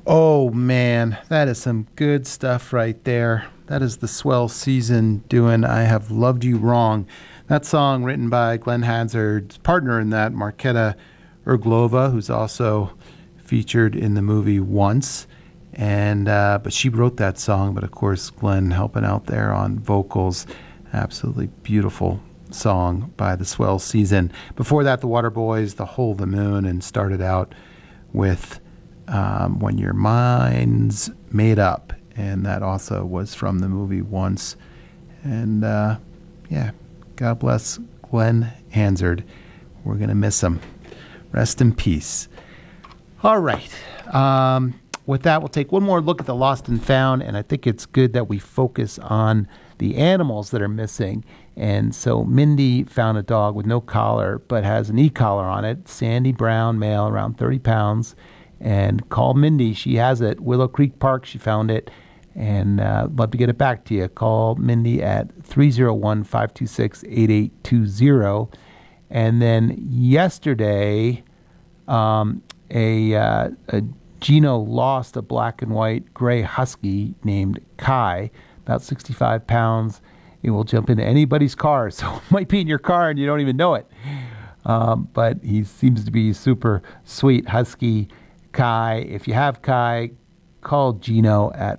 Oh man, that is some good stuff right there. That is the Swell Season doing I Have Loved You Wrong. That song written by Glenn Hansard's partner in that, Marketa Erglova, who's also featured in the movie Once. And but she wrote that song, but of course Glenn helping out there on vocals. Absolutely beautiful song by the Swell Season. Before that, the Waterboys, The Hole, the Moon, and started out with When Your Mind's Made Up. And that also was from the movie Once. And yeah, God bless Glenn Hansard. We're going to miss him. Rest in peace. All right. With that, we'll take one more look at the lost and found, and I think it's good that we focus on the animals that are missing. And so Mindy found a dog with no collar, but has an e-collar on it. Sandy Brown, male, around 30 pounds. And call Mindy. She has it. Willow Creek Park, she found it. And love to get it back to you. Call Mindy at 301-526-8820. And then yesterday, Gino lost a black and white gray husky named Kai, about 65 pounds. It will jump into anybody's car, so it might be in your car and you don't even know it. But he seems to be super sweet husky. Kai, if you have Kai, call Gino at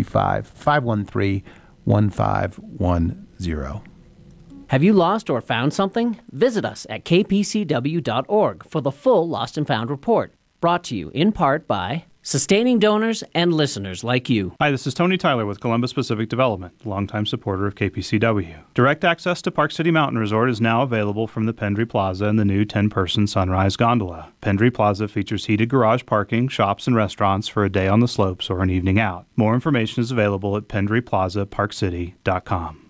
435-513-1510. Have you lost or found something? Visit us at kpcw.org for the full Lost and Found report. Brought to you in part by sustaining donors and listeners like you. Hi, this is Tony Tyler with Columbus Pacific Development, longtime supporter of KPCW. Direct access to Park City Mountain Resort is now available from the Pendry Plaza and the new 10-person Sunrise Gondola. Pendry Plaza features heated garage parking, shops, and restaurants for a day on the slopes or an evening out. More information is available at pendryplazaparkcity.com.